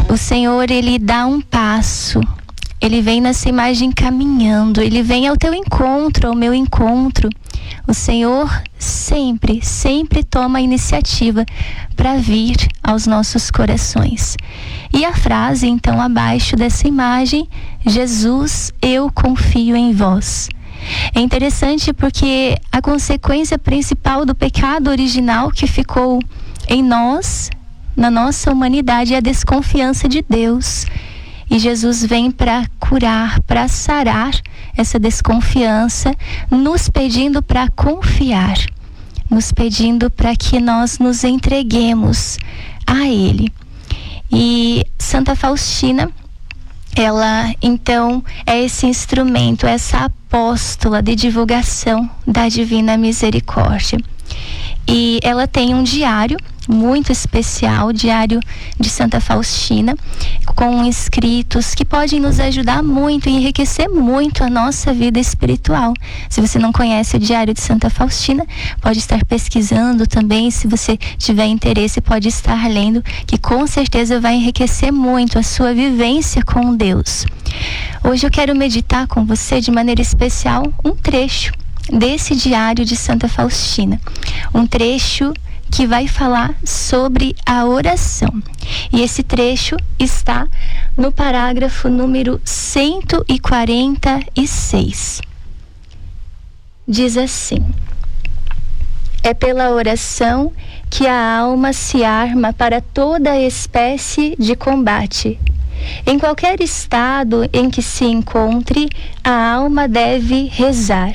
O Senhor, Ele dá um passo. Ele vem nessa imagem caminhando. Ele vem ao teu encontro, ao meu encontro. O Senhor sempre, sempre toma a iniciativa para vir aos nossos corações. E a frase, então, abaixo dessa imagem: Jesus, eu confio em vós. É interessante porque a consequência principal do pecado original que ficou em nós, na nossa humanidade, é a desconfiança de Deus. E Jesus vem para curar, para sarar essa desconfiança, nos pedindo para confiar, nos pedindo para que nós nos entreguemos a Ele. E Santa Faustina, ela então é esse instrumento, essa apóstola de divulgação da Divina Misericórdia. E ela tem um diário muito especial, o Diário de Santa Faustina, com escritos que podem nos ajudar muito e enriquecer muito a nossa vida espiritual. Se você não conhece o Diário de Santa Faustina, pode estar pesquisando também. Se você tiver interesse, pode estar lendo, que com certeza vai enriquecer muito a sua vivência com Deus. Hoje eu quero meditar com você de maneira especial um trecho desse Diário de Santa Faustina, um trecho que vai falar sobre a oração. E esse trecho está no parágrafo número 146. Diz assim: é pela oração que a alma se arma para toda espécie de combate. Em qualquer estado em que se encontre, a alma deve rezar.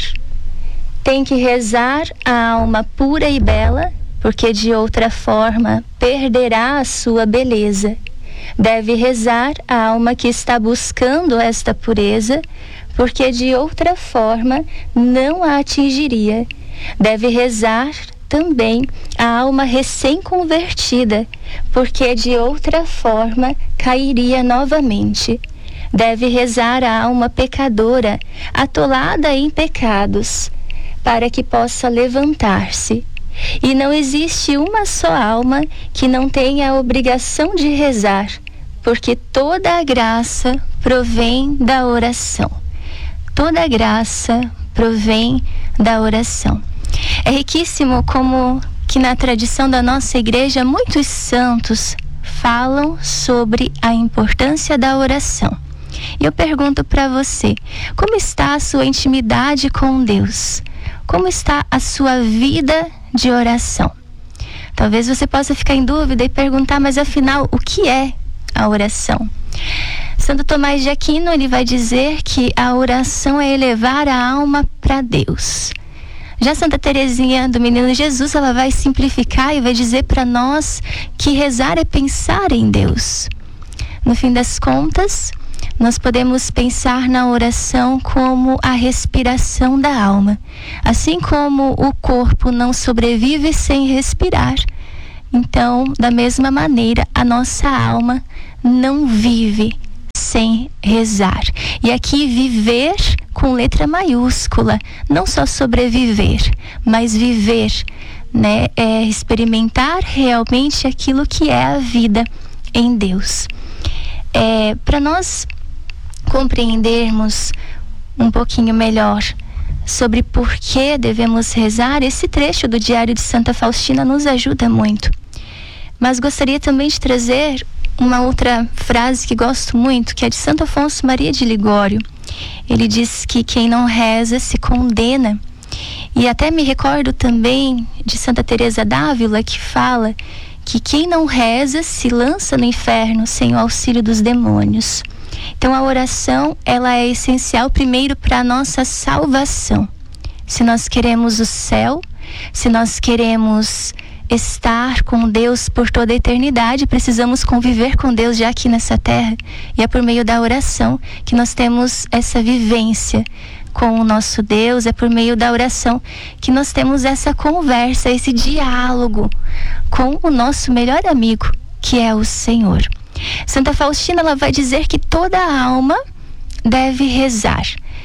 Tem que rezar a alma pura e bela, porque de outra forma perderá a sua beleza. Deve rezar a alma que está buscando esta pureza, porque de outra forma não a atingiria. Deve rezar também a alma recém-convertida, porque de outra forma cairia novamente. Deve rezar a alma pecadora, atolada em pecados, para que possa levantar-se. E não existe uma só alma que não tenha a obrigação de rezar, porque toda a graça provém da oração. Toda a graça provém da oração. É riquíssimo como que na tradição da nossa igreja muitos santos falam sobre a importância da oração. E eu pergunto para você, como está a sua intimidade com Deus? Como está a sua vida de oração? Talvez você possa ficar em dúvida e perguntar, mas afinal, o que é a oração? Santo Tomás de Aquino, ele vai dizer que a oração é elevar a alma para Deus. Já Santa Teresinha do Menino Jesus, ela vai simplificar e vai dizer para nós que rezar é pensar em Deus. No fim das contas, nós podemos pensar na oração como a respiração da alma. Assim como o corpo não sobrevive sem respirar, então, da mesma maneira, a nossa alma não vive sem rezar. E aqui viver com letra maiúscula, não só sobreviver, mas viver, né? É experimentar realmente aquilo que é a vida em Deus. Para nós compreendermos um pouquinho melhor sobre por que devemos rezar, esse trecho do Diário de Santa Faustina nos ajuda muito. Mas gostaria também de trazer uma outra frase que gosto muito, que é de Santo Afonso Maria de Ligório. Ele diz que quem não reza se condena. E até me recordo também de Santa Teresa d'Ávila, que fala que quem não reza se lança no inferno sem o auxílio dos demônios. Então a oração, ela é essencial primeiro para a nossa salvação. Se nós queremos o céu, se nós queremos estar com Deus por toda a eternidade, precisamos conviver com Deus já aqui nessa terra. E é por meio da oração que nós temos essa vivência com o nosso Deus, é por meio da oração que nós temos essa conversa, esse diálogo com o nosso melhor amigo, que é o Senhor. Santa Faustina, ela vai dizer que toda alma deve rezar.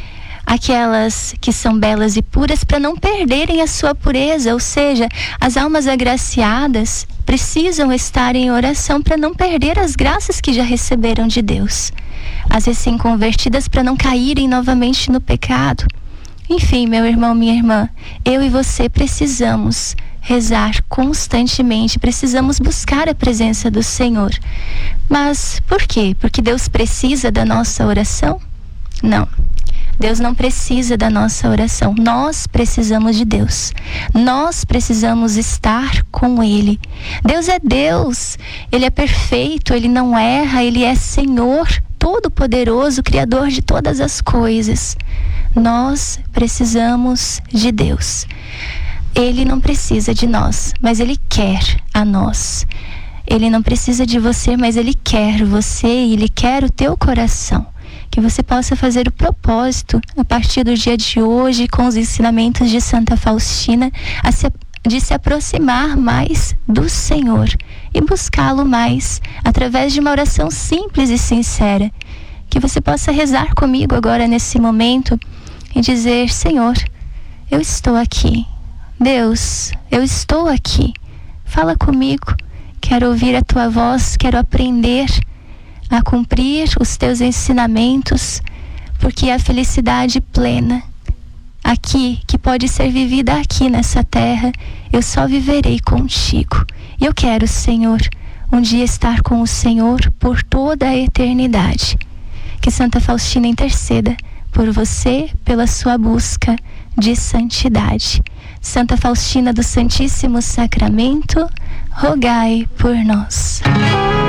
Aquelas que são belas e puras, para não perderem a sua pureza, ou seja, as almas agraciadas precisam estar em oração para não perder as graças que já receberam de Deus. As recém-convertidas para não caírem novamente no pecado. Enfim, meu irmão, minha irmã, eu e você precisamos rezar constantemente, precisamos buscar a presença do Senhor. Mas por quê? Porque Deus precisa da nossa oração? Não. Deus não precisa da nossa oração. Nós precisamos de Deus. Nós precisamos estar com Ele. Deus é Deus. Ele é perfeito, Ele não erra, Ele é Senhor Todo-Poderoso, Criador de todas as coisas. Nós precisamos de Deus. Ele não precisa de nós, mas Ele quer a nós. Ele não precisa de você, mas Ele quer você e Ele quer o teu coração. Que você possa fazer o propósito, a partir do dia de hoje, com os ensinamentos de Santa Faustina, de se aproximar mais do Senhor e buscá-lo mais, através de uma oração simples e sincera. Que você possa rezar comigo agora nesse momento e dizer: Senhor, eu estou aqui. Deus, eu estou aqui. Fala comigo. Quero ouvir a tua voz, quero aprender a cumprir os teus ensinamentos, porque a felicidade plena aqui, que pode ser vivida aqui nessa terra, eu só viverei contigo. E eu quero, Senhor, um dia estar com o Senhor por toda a eternidade. Que Santa Faustina interceda por você, pela sua busca de santidade. Santa Faustina do Santíssimo Sacramento, rogai por nós.